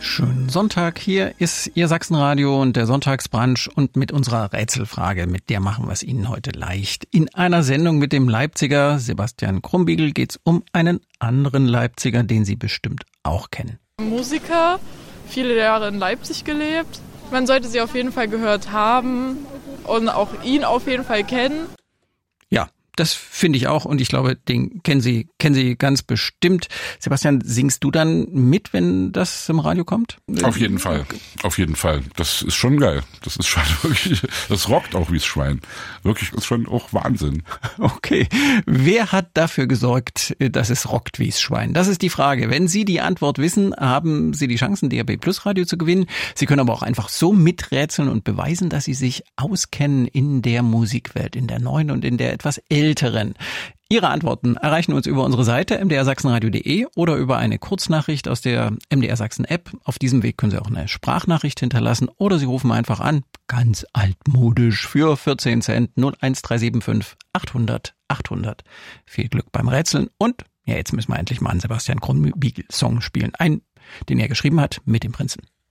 Schönen Sonntag, hier ist Ihr Sachsenradio und der Sonntagsbrunch und mit unserer Rätselfrage, mit der machen wir es Ihnen heute leicht. In einer Sendung mit dem Leipziger Sebastian Krumbiegel geht's um einen anderen Leipziger, den Sie bestimmt auch kennen. Musiker, viele Jahre in Leipzig gelebt. Man sollte sie auf jeden Fall gehört haben und auch ihn auf jeden Fall kennen. Ja, das finde ich auch und ich glaube, den kennen Sie ganz bestimmt. Sebastian, singst du dann mit, wenn das im Radio kommt? Auf jeden Fall. Das ist schon geil. Das ist schon wirklich, das rockt auch wie's Schwein. Wirklich, ist schon auch Wahnsinn. Okay. Wer hat dafür gesorgt, dass es rockt wie's Schwein? Das ist die Frage. Wenn Sie die Antwort wissen, haben Sie die Chancen, DAB Plus Radio zu gewinnen. Sie können aber auch einfach so miträtseln und beweisen, dass Sie sich auskennen in der Musikwelt, in der neuen und in der etwas älteren. Ihre Antworten erreichen uns über unsere Seite mdrsachsenradio.de oder über eine Kurznachricht aus der MDR Sachsen App. Auf diesem Weg können Sie auch eine Sprachnachricht hinterlassen oder Sie rufen einfach an, ganz altmodisch, für 14 Cent 01375 800 800. Viel Glück beim Rätseln und ja, jetzt müssen wir endlich mal einen Sebastian Krumbiegel Song spielen. Einen, den er geschrieben hat mit dem Prinzen.